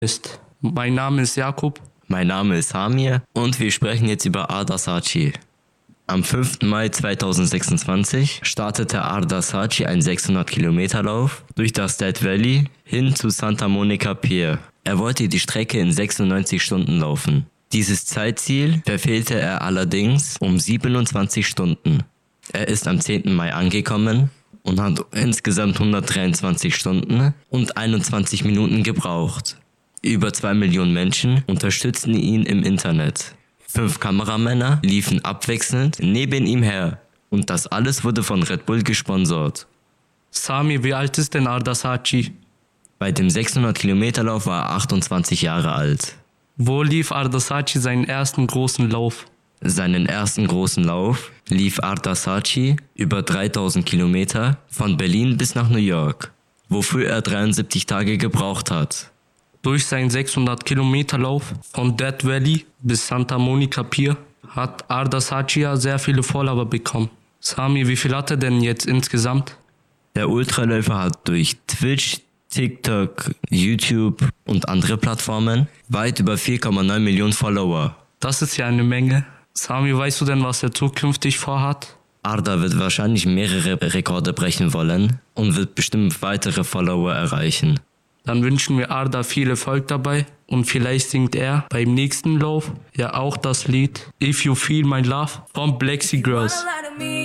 Mein Name ist Jakob. Mein Name ist Hamir und wir sprechen jetzt über Arda Saatchi. Am 5. Mai 2026 startete Arda Saatchi einen 600-Kilometer-Lauf durch das Death Valley hin zu Santa Monica Pier. Er wollte die Strecke in 96 Stunden laufen. Dieses Zeitziel verfehlte er allerdings um 27 Stunden. Er ist am 10. Mai angekommen und hat insgesamt 123 Stunden und 21 Minuten gebraucht. Über 2 Millionen Menschen unterstützten ihn im Internet. 5 Kameramänner liefen abwechselnd neben ihm her. Und das alles wurde von Red Bull gesponsert. Sami, wie alt ist denn Arda Saatchi? Bei dem 600-Kilometer-Lauf war er 28 Jahre alt. Wo lief Arda Saatchi seinen ersten großen Lauf? Seinen ersten großen Lauf lief Arda Saatchi über 3000 Kilometer von Berlin bis nach New York, wofür er 73 Tage gebraucht hat. Durch seinen 600-Kilometer-Lauf von Death Valley bis Santa Monica Pier hat Arda Saatchi ja sehr viele Follower bekommen. Sami, wie viel hat er denn jetzt insgesamt? Der Ultraläufer hat durch Twitch, TikTok, YouTube und andere Plattformen weit über 4,9 Millionen Follower. Das ist ja eine Menge. Sami, weißt du denn, was er zukünftig vorhat? Arda wird wahrscheinlich mehrere Rekorde brechen wollen und wird bestimmt weitere Follower erreichen. Dann wünschen wir Arda viel Erfolg dabei und vielleicht singt er beim nächsten Lauf ja auch das Lied If You Feel My Love von Black Sea Girls.